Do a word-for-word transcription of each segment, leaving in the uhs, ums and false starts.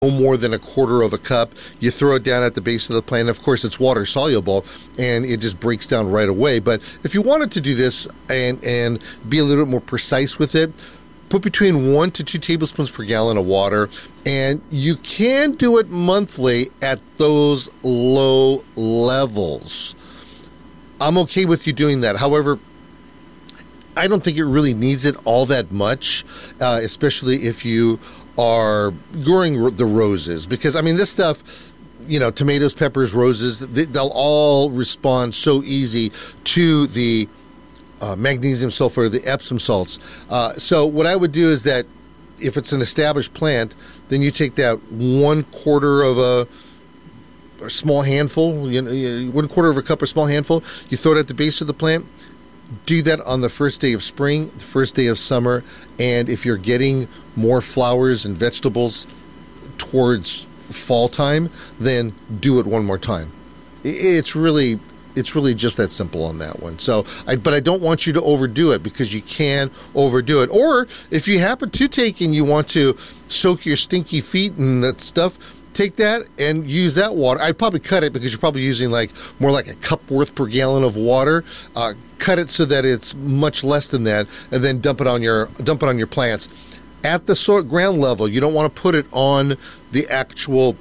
no more than a quarter of a cup. You throw it down at the base of the plant. Of course, it's water soluble and it just breaks down right away. But if you wanted to do this and, and be a little bit more precise with it, put between one to two tablespoons per gallon of water, and you can do it monthly at those low levels. I'm okay with you doing that. However, I don't think it really needs it all that much, uh, especially if you are growing the roses. Because, I mean, this stuff, you know, tomatoes, peppers, roses, they'll all respond so easy to the Uh, magnesium sulfate, the Epsom salts. Uh, so what I would do is that if it's an established plant, then you take that one quarter of a, a small handful, you know, one quarter of a cup or small handful, you throw it at the base of the plant. Do that on the first day of spring, the first day of summer, and if you're getting more flowers and vegetables towards fall time, then do it one more time. It's really... It's really just that simple on that one. So, I, but I don't want you to overdo it because you can overdo it. Or if you happen to take and you want to soak your stinky feet and that stuff, take that and use that water. I'd probably cut it because you're probably using like more like a cup worth per gallon of water. Uh, cut it so that it's much less than that, and then dump it on your dump it on your plants at the soil ground level. You don't want to put it on the actual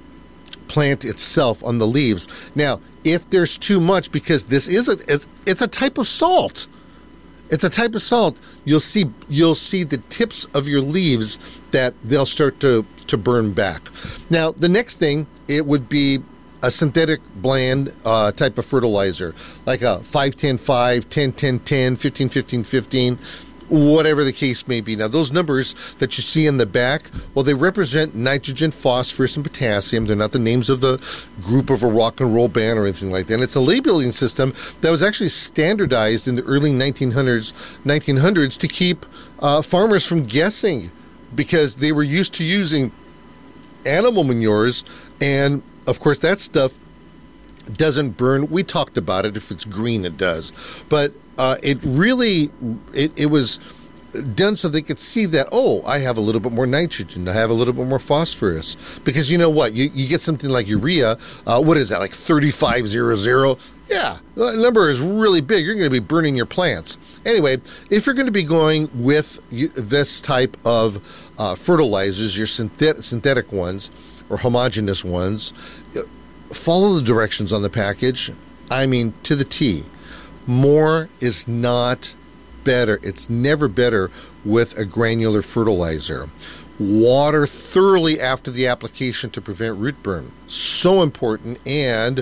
plant itself, on the leaves. Now, if there's too much, because this is a it's a type of salt, it's a type of salt. You'll see you'll see the tips of your leaves that they'll start to to burn back. Now, the next thing, it would be a synthetic bland uh, type of fertilizer, like a five ten five, ten ten ten, fifteen fifteen fifteen. Whatever the case may be. Now, those numbers that you see in the back, well, they represent nitrogen, phosphorus, and potassium. They're not the names of the group of a rock and roll band or anything like that. And it's a labeling system that was actually standardized in the early nineteen hundreds, nineteen hundreds to keep uh, farmers from guessing, because they were used to using animal manures. And, of course, that stuff doesn't burn. We talked about it. If it's green, it does. But Uh, it really, it, it was done so they could see that, oh, I have a little bit more nitrogen, I have a little bit more phosphorus. Because you know what, you, you get something like urea, uh, what is that, like thirty-five hundred? Yeah, the number is really big. You're going to be burning your plants. Anyway, if you're going to be going with this type of uh, fertilizers, your synthet- synthetic ones or homogeneous ones, follow the directions on the package. I mean, to the T. More is not better. It's never better with a granular fertilizer. Water thoroughly after the application to prevent root burn. So important. And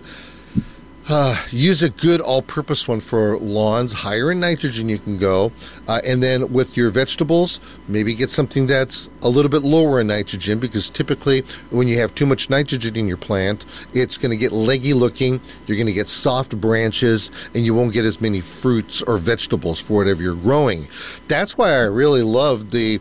uh, use a good all-purpose one for lawns. Higher in nitrogen you can go. Uh, and then with your vegetables, maybe get something that's a little bit lower in nitrogen, because typically when you have too much nitrogen in your plant, it's going to get leggy looking. You're going to get soft branches, and you won't get as many fruits or vegetables for whatever you're growing. That's why I really love the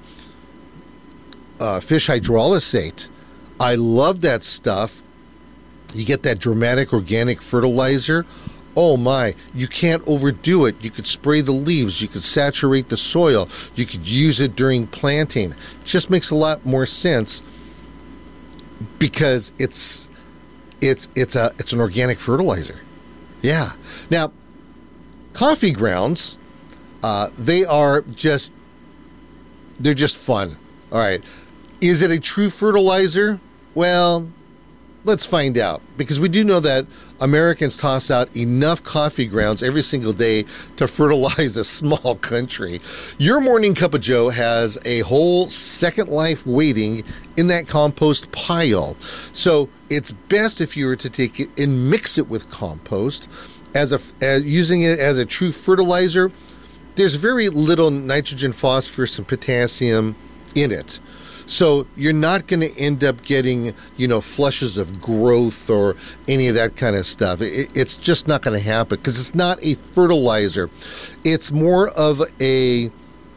uh, fish hydrolysate. I love that stuff. You get that dramatic organic fertilizer. Oh my, you can't overdo it. You could spray the leaves, you could saturate the soil, you could use it during planting. It just makes a lot more sense because it's it's it's a it's an organic fertilizer. Yeah. Now, coffee grounds, uh, they are just they're just fun. All right. Is it a true fertilizer? Well, let's find out, because we do know that Americans toss out enough coffee grounds every single day to fertilize a small country. Your Morning Cup of Joe has a whole second life waiting in that compost pile. So it's best if you were to take it and mix it with compost. As a as using it as a true fertilizer, there's very little nitrogen, phosphorus, and potassium in it. So you're not going to end up getting, you know, flushes of growth or any of that kind of stuff. It, it's just not going to happen because it's not a fertilizer. It's more of a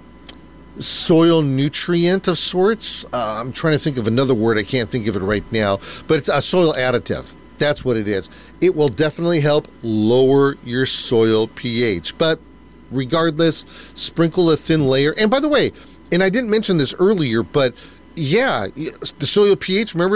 soil nutrient of sorts. Uh, I'm trying to think of another word. I can't think of it right now, but it's a soil additive. That's what it is. It will definitely help lower your soil pH. But regardless, sprinkle a thin layer. And by the way, and I didn't mention this earlier, but yeah, the soil pH, remember,